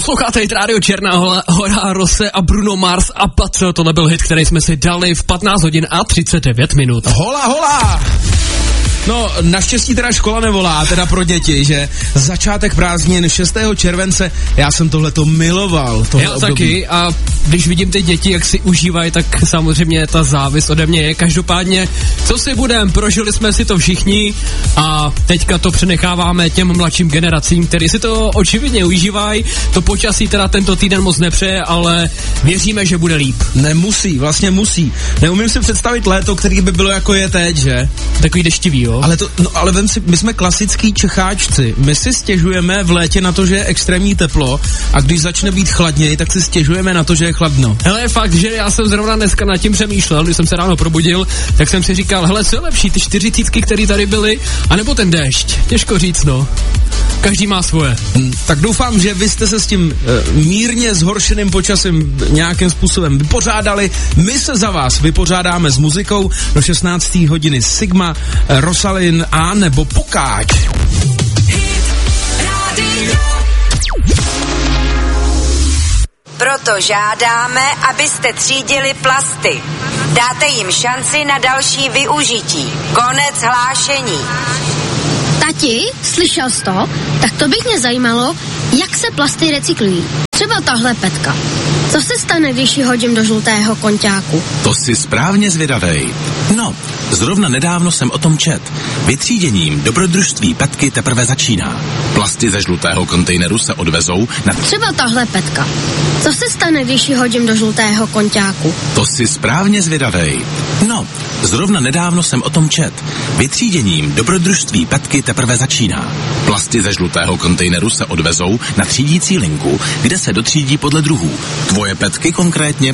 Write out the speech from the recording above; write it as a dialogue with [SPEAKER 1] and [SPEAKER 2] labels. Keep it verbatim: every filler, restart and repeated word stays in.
[SPEAKER 1] Posloucháte hit rádio Černá hora, Rose a Bruno Mars a Patro. Tohle byl hit, který jsme si dali v patnáct hodin a třicet devět minut.
[SPEAKER 2] Hola, hola! No, naštěstí teda škola nevolá, teda pro děti, že začátek prázdnin šestého července, já jsem tohleto miloval. Tohle
[SPEAKER 1] Já
[SPEAKER 2] období.
[SPEAKER 1] taky a když vidím ty děti, jak si užívají, tak samozřejmě ta závis ode mě je. Každopádně, co si budem, prožili jsme si to všichni a teďka to přenecháváme těm mladším generacím, kteří si to očividně užívají. To počasí teda tento týden moc nepřeje, ale věříme, že bude líp.
[SPEAKER 2] Nemusí, vlastně musí. Neumím si představit léto, který by bylo jako je teď, že?
[SPEAKER 1] Takový deštivý, jo?
[SPEAKER 2] Ale to, no, ale vem si, my jsme klasický Čecháčci. My si stěžujeme v létě na to, že je extrémní teplo a když začne být chladněji, tak si stěžujeme na to, že je chladno.
[SPEAKER 1] Hele, fakt, že já jsem zrovna dneska nad tím přemýšlel, když jsem se ráno probudil, tak jsem si říkal, hele, co je lepší, ty čtyřicítky, které tady byly, anebo ten déšť? Těžko říct, no. Každý má svoje.
[SPEAKER 2] Hmm, tak doufám, že vy jste se s tím e, mírně zhoršeným počasím nějakým způsobem vypořádali. My se za vás vypořádáme s muzikou do šestnácté hodiny Sigma, e, Rosalyn a nebo Pukáč.
[SPEAKER 3] Proto žádáme, abyste třídili plasty. Dáte jim šanci na další využití. Konec hlášení.
[SPEAKER 4] Tati, slyšel jsi to? Tak to by mě zajímalo, jak se plasty recyklují. Třeba tahle petka. Co se stane, když ji hodím do žlutého konťáku?
[SPEAKER 5] To si správně zvědavej. No, zrovna nedávno jsem o tom čet. Vytříděním dobrodružství petky teprve začíná. Plasty ze žlutého kontejneru se odvezou na...
[SPEAKER 4] Třeba tahle petka. Co se stane, když ji hodím do žlutého konťáku?
[SPEAKER 5] To si správně zvědavej. No, zrovna nedávno jsem o tom čet. Vytříděním dobrodružství petky teprve začíná. Plasty ze žlutého kontejneru se odvezou na třídící linku, kde se dotřídí podle druhů. Tvoje petky konkrétně